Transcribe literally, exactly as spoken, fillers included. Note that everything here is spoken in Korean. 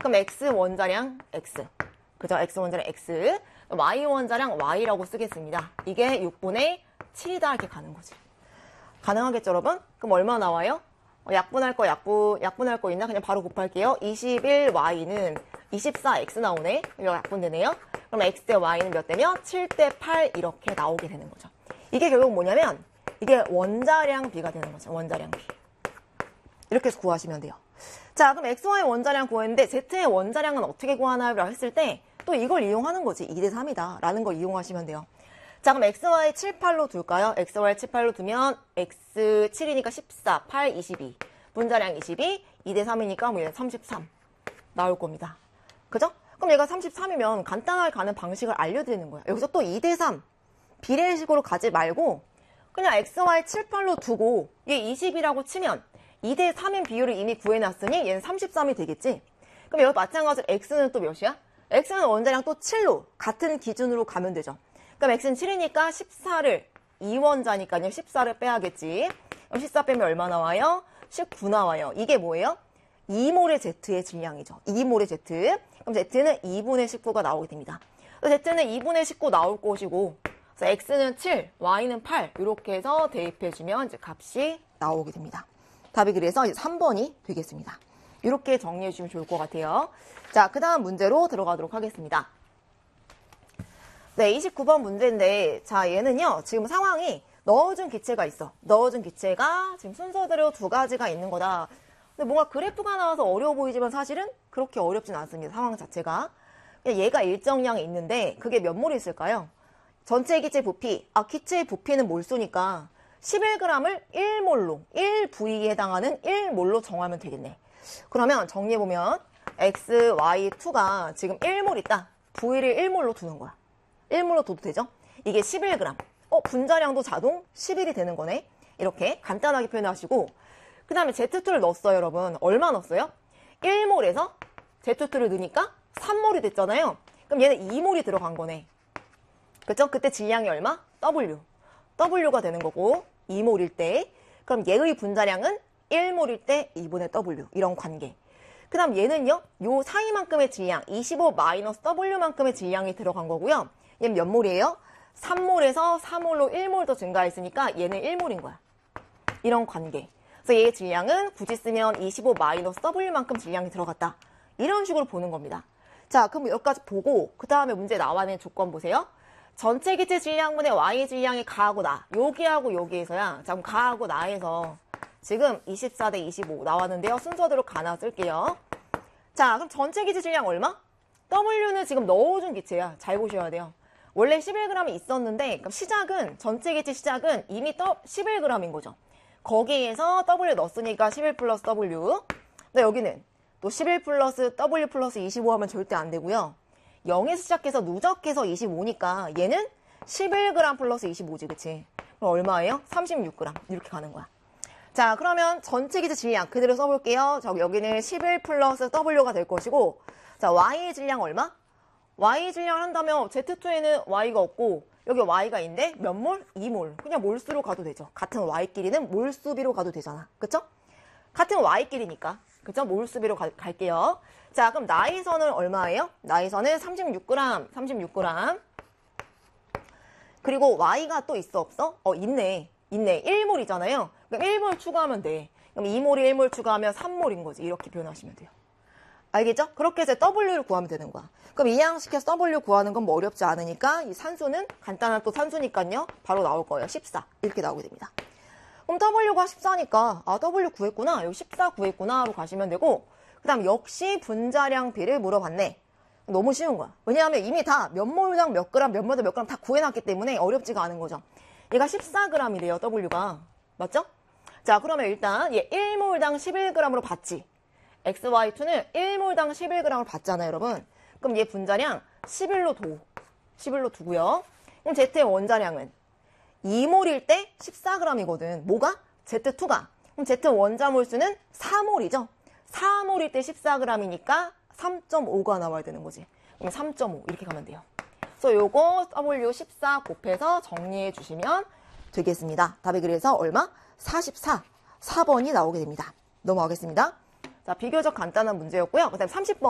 그럼 X 원자량 X. 그죠? X 원자량 X. Y 원자량 Y라고 쓰겠습니다. 이게 육분의 칠이다 이렇게 가는 거지. 가능하겠죠, 여러분? 그럼 얼마 나와요? 어, 약분할 거, 약분, 약분할 거 있나? 그냥 바로 곱할게요. 이십일 와이는 이십사 엑스 나오네. 이거 약분되네요. 그럼 X 대 Y는 몇 대면? 칠 대 팔 이렇게 나오게 되는 거죠. 이게 결국 뭐냐면 이게 원자량 비가 되는 거죠. 원자량 비. 이렇게 해서 구하시면 돼요. 자, 그럼 엑스 와이 원자량 구했는데 Z의 원자량은 어떻게 구하나요? 라고 했을 때 또 이걸 이용하는 거지. 이 대 삼이다 라는 거 이용하시면 돼요. 자, 그럼 엑스 와이 칠, 팔로 둘까요? 엑스 와이 칠, 팔로 두면 X 칠이니까 십사, 팔, 이십이. 분자량 이십이, 이 대 삼이니까 뭐 삼십삼 나올 겁니다. 그죠? 그럼 얘가 삼십삼이면 간단하게 가는 방식을 알려드리는 거야. 여기서 또 이 대 삼 비례식으로 가지 말고 그냥 엑스 와이 칠, 팔로 두고 얘 이십이라고 치면 이 대 삼인 비율을 이미 구해놨으니 얘는 삼십삼이 되겠지? 그럼 여기 마찬가지로 X는 또 몇이야? X는 원자량 또 칠로 같은 기준으로 가면 되죠. 그럼 X는 칠이니까 십사를 이 원자니까요. 십사를 빼야겠지. 그럼 십사 빼면 얼마 나와요? 십구 나와요. 이게 뭐예요? 이 몰의 Z의 질량이죠. 이 몰의 Z. 그럼 Z는 이분의 십구가 나오게 됩니다. Z는 이분의 십구 나올 것이고 그래서 X는 칠, Y는 팔 이렇게 해서 대입해주면 이제 값이 나오게 됩니다. 답이 그래서 이제 삼 번이 되겠습니다. 이렇게 정리해 주시면 좋을 것 같아요. 자, 그 다음 문제로 들어가도록 하겠습니다. 네, 이십구 번 문제인데 자, 얘는요. 지금 상황이 넣어준 기체가 있어. 넣어준 기체가 지금 순서대로 두 가지가 있는 거다. 근데 뭔가 그래프가 나와서 어려워 보이지만 사실은 그렇게 어렵진 않습니다. 상황 자체가. 얘가 일정량이 있는데 그게 몇 몰이 있을까요? 전체 기체 부피, 아 기체의 부피는 몰수니까 십일 그램을 일 몰로, 일 브이에 해당하는 일 몰로 정하면 되겠네. 그러면 정리해보면 엑스 와이 투가 지금 일 몰 있다. V를 일 몰로 두는 거야. 일 몰로 둬도 되죠? 이게 십일 그램. 어, 분자량도 자동 십일이 되는 거네. 이렇게 간단하게 표현하시고 그 다음에 제이 투를 넣었어요, 여러분. 얼마 넣었어요? 일 몰에서 제이 투를 넣으니까 삼 몰이 됐잖아요. 그럼 얘는 이 몰이 들어간 거네. 그쵸? 그때 질량이 얼마? W. W가 되는 거고 이 몰일 때 그럼 얘의 분자량은 일 몰일 때 이분의 W. 이런 관계. 그 다음 얘는요. 요 사이만큼의 질량 이십오 마이너스 W만큼의 질량이 들어간 거고요. 얘는 몇 몰이에요? 삼 몰에서 사 몰로 일 몰 더 증가했으니까 얘는 일 몰인 거야. 이런 관계. 그래서 얘의 질량은 굳이 쓰면 이십오 마이너스 W만큼 질량이 들어갔다. 이런 식으로 보는 겁니다. 자, 그럼 여기까지 보고 그 다음에 문제 나와낸 조건 보세요. 전체 기체 질량분의 Y 질량이 가하고 나. 여기하고 여기에서야. 자, 그럼 가하고 나에서 지금 이십사 대 이십오 나왔는데요. 순서대로 가나 쓸게요. 자, 그럼 전체 기체 질량 얼마? W는 지금 넣어준 기체야. 잘 보셔야 돼요. 원래 십일 그램이 있었는데 그럼 시작은 전체 기체 시작은 이미 십일 그램인 거죠. 거기에서 W 넣었으니까 십일 플러스 W. 근데 여기는 또 십일 플러스 W 플러스 이십오 하면 절대 안 되고요. 영에서 시작해서 누적해서 이십오니까 얘는 십일 그램 플러스 이십오지, 그치? 그럼 얼마예요? 삼십육 그램. 이렇게 가는 거야. 자, 그러면 전체 기체 질량 그대로 써볼게요. 자, 여기는 십일 플러스 W가 될 것이고, 자, Y의 질량 얼마? Y 질량을 한다면 제이 투에는 Y가 없고, 여기 Y가 있는데 몇 몰? 이 몰. 그냥 몰수로 가도 되죠. 같은 Y끼리는 몰수비로 가도 되잖아. 그쵸? 같은 Y끼리니까. 그쵸? 몰수비로 가, 갈게요. 자, 그럼 나이선은 얼마예요? 나이선은 삼십육 그램, 삼십육 그램. 그리고 Y가 또 있어, 없어? 어, 있네. 있네. 일 몰이잖아요. 그럼 일 몰 추가하면 돼. 그럼 이 몰이 일 몰 추가하면 삼 몰인 거지. 이렇게 표현하시면 돼요. 알겠죠? 그렇게 해서 W를 구하면 되는 거야. 그럼 이 양식에서 W 구하는 건 뭐 어렵지 않으니까 이 산수는 간단한 또 산수니까요. 바로 나올 거예요. 십사. 이렇게 나오게 됩니다. 그럼 W가 십사니까 아, W 구했구나. 여기 십사 구했구나로 가시면 되고 그 다음 역시 분자량비를 물어봤네. 너무 쉬운 거야. 왜냐하면 이미 다 몇 몰당 몇 그램, 몇 몰당 몇 그램 다 구해놨기 때문에 어렵지가 않은 거죠. 얘가 십사 그램이래요, W가. 맞죠? 자, 그러면 일단 얘 일 몰당 십일 그램으로 봤지. 엑스 와이 투는 일 몰당 십일 그램을 봤잖아요, 여러분. 그럼 얘 분자량 십일로 도. 십일로 두고요. 그럼 Z의 원자량은 이 몰일 때 십사 그램이거든. 뭐가? 제이 투가. 그럼 Z 원자 몰수는 사 몰이죠. 사 몰일 때 십사 그램이니까 삼 점 오가 나와야 되는 거지. 그럼 삼 점 오 이렇게 가면 돼요. 그래서 요거 W 십사 곱해서 정리해 주시면 되겠습니다. 답이 그래서 얼마? 사십사. 사 번이 나오게 됩니다. 넘어가겠습니다. 자, 비교적 간단한 문제였고요. 그 다음 삼십 번.